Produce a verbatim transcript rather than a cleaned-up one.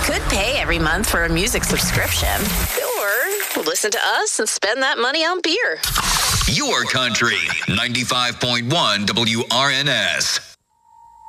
could pay every month for a music subscription. Or listen to us and spend that money on beer. Your country, ninety-five point one W R N S.